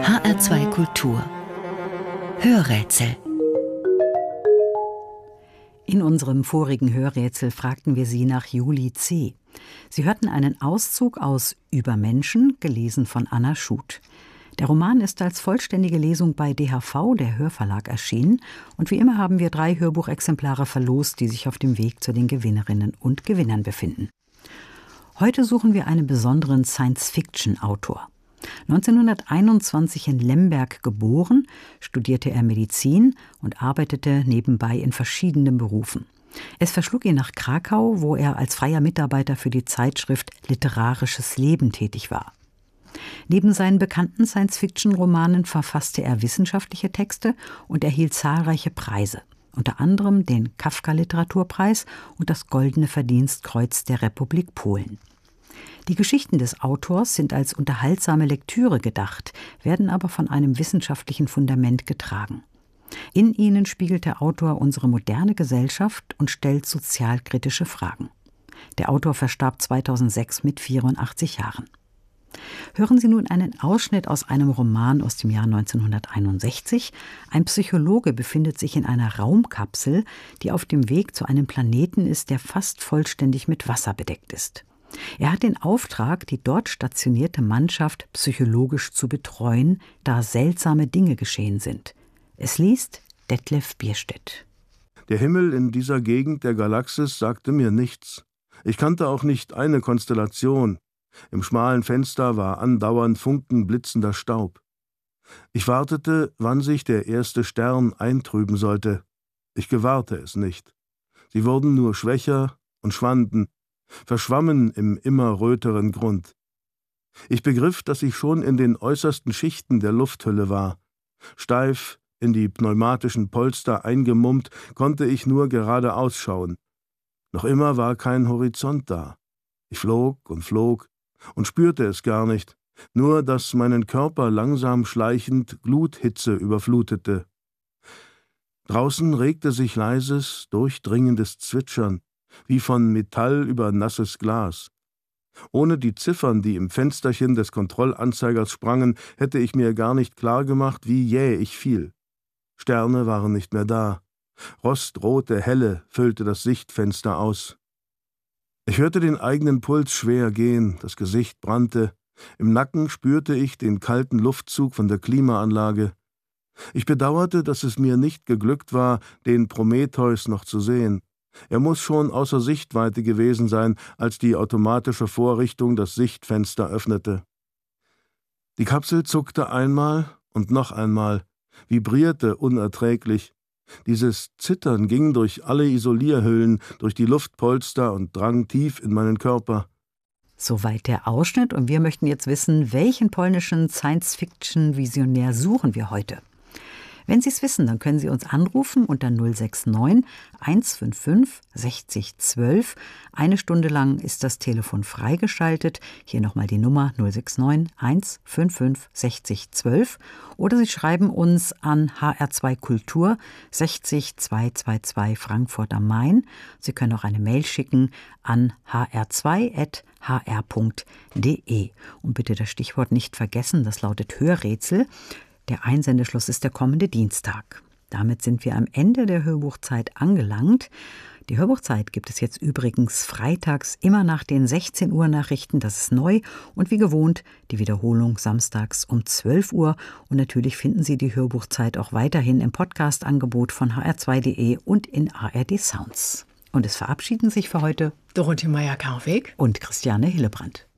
HR2 Kultur Hörrätsel. In unserem vorigen Hörrätsel fragten wir Sie nach Julie C. Sie hörten einen Auszug aus Übermenschen, gelesen von Anna Schut. Der Roman ist als vollständige Lesung bei DHV, der Hörverlag, erschienen. Und wie immer haben wir 3 Hörbuchexemplare verlost, die sich auf dem Weg zu den Gewinnerinnen und Gewinnern befinden. Heute suchen wir einen besonderen Science-Fiction-Autor. 1921 in Lemberg geboren, studierte er Medizin und arbeitete nebenbei in verschiedenen Berufen. Es verschlug ihn nach Krakau, wo er als freier Mitarbeiter für die Zeitschrift Literarisches Leben tätig war. Neben seinen bekannten Science-Fiction-Romanen verfasste er wissenschaftliche Texte und erhielt zahlreiche Preise, unter anderem den Kafka-Literaturpreis und das Goldene Verdienstkreuz der Republik Polen. Die Geschichten des Autors sind als unterhaltsame Lektüre gedacht, werden aber von einem wissenschaftlichen Fundament getragen. In ihnen spiegelt der Autor unsere moderne Gesellschaft und stellt sozialkritische Fragen. Der Autor verstarb 2006 mit 84 Jahren. Hören Sie nun einen Ausschnitt aus einem Roman aus dem Jahr 1961. Ein Psychologe befindet sich in einer Raumkapsel, die auf dem Weg zu einem Planeten ist, der fast vollständig mit Wasser bedeckt ist. Er hat den Auftrag, die dort stationierte Mannschaft psychologisch zu betreuen, da seltsame Dinge geschehen sind. Es liest Detlef Bierstedt. Der Himmel in dieser Gegend der Galaxis sagte mir nichts. Ich kannte auch nicht eine Konstellation. Im schmalen Fenster war andauernd funkenblitzender Staub. Ich wartete, wann sich der erste Stern eintrüben sollte. Ich gewahrte es nicht. Sie wurden nur schwächer und schwanden, verschwammen im immer röteren Grund. Ich begriff, dass ich schon in den äußersten Schichten der Lufthülle war. Steif, in die pneumatischen Polster eingemummt, konnte ich nur geradeaus schauen. Noch immer war kein Horizont da. Ich flog und spürte es gar nicht, nur dass meinen Körper langsam schleichend Gluthitze überflutete. Draußen regte sich leises, durchdringendes Zwitschern, wie von Metall über nasses Glas. Ohne die Ziffern, die im Fensterchen des Kontrollanzeigers sprangen, hätte ich mir gar nicht klar gemacht, wie jäh ich fiel. Sterne waren nicht mehr da. Rostrote Helle füllte das Sichtfenster aus. Ich hörte den eigenen Puls schwer gehen, das Gesicht brannte. Im Nacken spürte ich den kalten Luftzug von der Klimaanlage. Ich bedauerte, dass es mir nicht geglückt war, den Prometheus noch zu sehen. Er muss schon außer Sichtweite gewesen sein, als die automatische Vorrichtung das Sichtfenster öffnete. Die Kapsel zuckte einmal und noch einmal, vibrierte unerträglich. Dieses Zittern ging durch alle Isolierhüllen, durch die Luftpolster und drang tief in meinen Körper. Soweit der Ausschnitt, und wir möchten jetzt wissen, welchen polnischen Science-Fiction-Visionär suchen wir heute? Wenn Sie es wissen, dann können Sie uns anrufen unter 069 155 60 12. Eine Stunde lang ist das Telefon freigeschaltet. Hier nochmal die Nummer 069 155 60 12. Oder Sie schreiben uns an HR2 Kultur 60 222 Frankfurt am Main. Sie können auch eine Mail schicken an hr2@hr.de. Und bitte das Stichwort nicht vergessen, das lautet Hörrätsel. Der Einsendeschluss ist der kommende Dienstag. Damit sind wir am Ende der Hörbuchzeit angelangt. Die Hörbuchzeit gibt es jetzt übrigens freitags immer nach den 16 Uhr Nachrichten, das ist neu. Und wie gewohnt die Wiederholung samstags um 12 Uhr. Und natürlich finden Sie die Hörbuchzeit auch weiterhin im Podcast-Angebot von hr2.de und in ARD Sounds. Und es verabschieden sich für heute Dorothee Meyer-Karweg und Christiane Hillebrand.